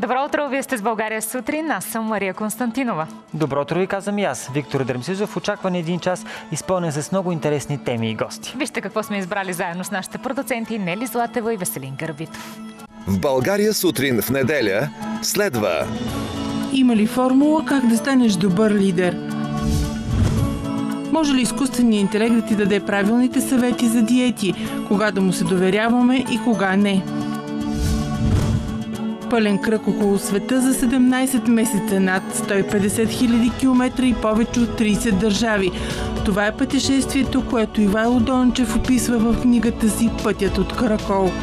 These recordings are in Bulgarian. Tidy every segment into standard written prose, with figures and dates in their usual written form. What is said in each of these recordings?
Добро утро, вие сте с България сутрин. Аз съм Мария Константинова. Добро утро ви казвам и аз, Виктор Дърмсизов. Очакван един час, изпълнен с много интересни теми и гости. Вижте какво сме избрали заедно с нашите продуценти Нели Златева и Веселин Гърбитов. В България сутрин в неделя следва: има ли формула как да станеш добър лидер? Може ли изкуственият интелект да ти даде правилните съвети за диети, кога да му се доверяваме и кога не? Пълен кръг около света за 17 месеца, над 150 000 км и повече от 30 държави. Това е пътешествието, което Ивайло Дончев описва в книгата си "Пътят от Каракол".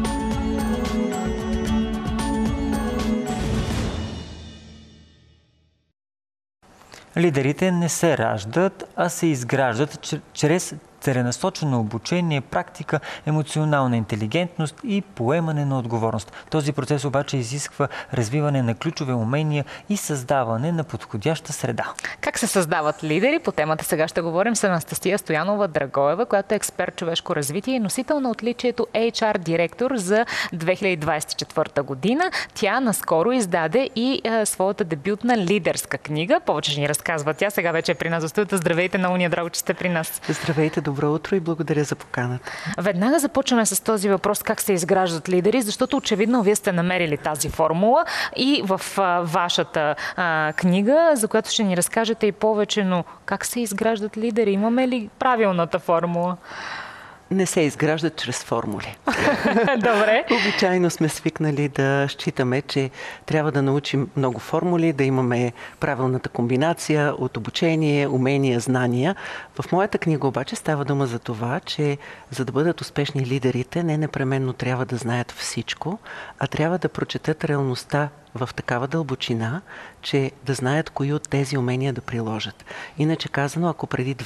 Лидерите не се раждат, а се изграждат чрез целенасочено обучение, практика, емоционална интелигентност и поемане на отговорност. Този процес обаче изисква развиване на ключови умения и създаване на подходяща среда. Как се създават лидери? По темата сега ще говорим с Анастасия Стоянова-Драгоева, която е експерт човешко развитие и носител на отличието HR директор за 2024 година. Тя наскоро издаде и своята дебютна лидерска книга. Повече ще ни разказва тя. Сега вече е при нас в студията. Здравейте, много ни е драго, че сте при нас. Здравейте, добро утро и благодаря за поканата. Веднага започваме с този въпрос: как се изграждат лидери, защото очевидно вие сте намерили тази формула и в вашата книга, за която ще ни разкажете и повече, но как се изграждат лидери? Имаме ли правилната формула? Не се изграждат чрез формули. Добре. Обичайно сме свикнали да считаме, че трябва да научим много формули, да имаме правилната комбинация от обучение, умения, знания. В моята книга обаче става дума за това, че за да бъдат успешни лидерите, не непременно трябва да знаят всичко, а трябва да прочетат реалността в такава дълбочина, че да знаят кои от тези умения да приложат. Иначе казано, ако преди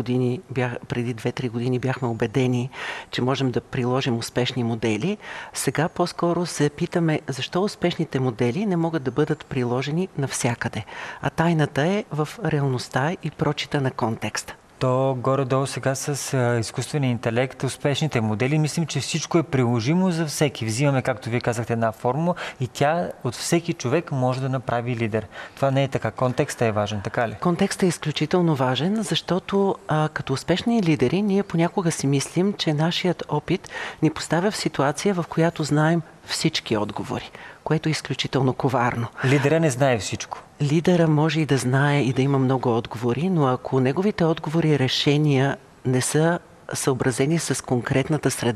2-3 години бяхме убедени, че можем да приложим успешни модели, сега по-скоро се питаме защо успешните модели не могат да бъдат приложени навсякъде. А тайната е в реалността и прочита на контекста. То горе-долу сега с изкуствения интелект, успешните модели, мислим, че всичко е приложимо за всеки. Взимаме, както вие казахте, една формула и тя от всеки човек може да направи лидер. Това не е така. Контекстът е важен, така ли? Контекстът е изключително важен, защото като успешни лидери ние понякога си мислим, че нашият опит ни поставя в ситуация, в която знаем всички отговори, което е изключително коварно. Лидера не знае всичко. Лидера може и да знае и да има много отговори, но ако неговите отговори и решения не са съобразени с конкретната среда,